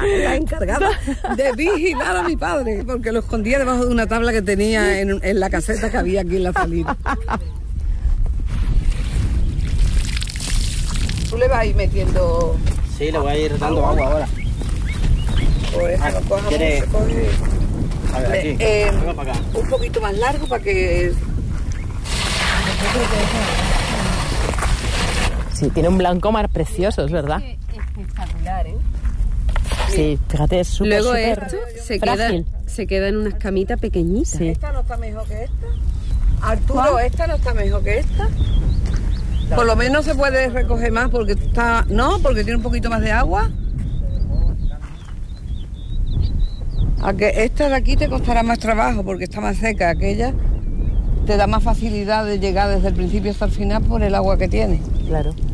la encargada de vigilar a mi padre, porque lo escondía debajo de una tabla que tenía en la caseta que había aquí en la salida. ¿Tú le vas a ir metiendo...? Sí, le voy a ir dando agua ahora. Pues lo cojamos, ¿quiere? se coge... A ver, aquí. Venga para acá. Un poquito más largo para que... Sí, tiene un blanco mar precioso, es verdad. Espectacular, ¿eh? Sí, fíjate, es súper, Luego súper esto frágil. se queda en unas camitas pequeñitas. Sí. ¿Esta no está mejor que esta? Arturo, ¿esta no está mejor que esta? Por lo menos se puede recoger más porque está... ¿No? Porque tiene un poquito más de agua. A que esta de aquí te costará más trabajo porque está más seca. Aquella te da más facilidad de llegar desde el principio hasta el final por el agua que tiene. Claro.